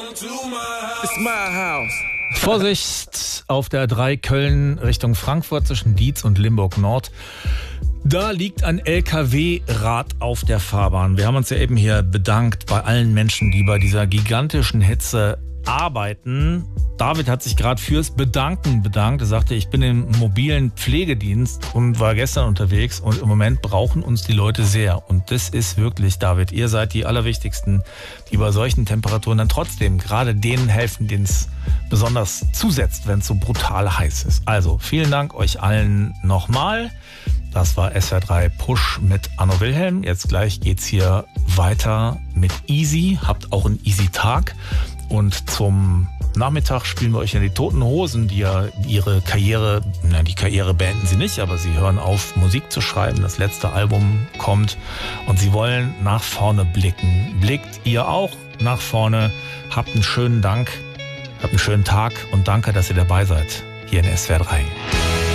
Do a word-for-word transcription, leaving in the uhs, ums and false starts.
It's my house. Vorsicht auf der drei Köln Richtung Frankfurt zwischen Dietz und Limburg Nord. Da liegt ein L K W-Rad auf der Fahrbahn. Wir haben uns ja eben hier bedankt bei allen Menschen, die bei dieser gigantischen Hitze arbeiten. David hat sich gerade fürs Bedanken bedankt. Er sagte, ich bin im mobilen Pflegedienst und war gestern unterwegs und im Moment brauchen uns die Leute sehr. Und das ist wirklich, David, ihr seid die Allerwichtigsten, die bei solchen Temperaturen dann trotzdem gerade denen helfen, denen es besonders zusetzt, wenn es so brutal heiß ist. Also vielen Dank euch allen nochmal. Das war S W R drei Push mit Anno Wilhelm. Jetzt gleich geht's hier weiter mit Easy. Habt auch einen Easy Tag. Und zum Nachmittag spielen wir euch ja die Toten Hosen, die ja ihre Karriere, na, die Karriere beenden sie nicht, aber sie hören auf, Musik zu schreiben. Das letzte Album kommt und sie wollen nach vorne blicken. Blickt ihr auch nach vorne. Habt einen schönen Dank, habt einen schönen Tag und danke, dass ihr dabei seid hier in S W R drei.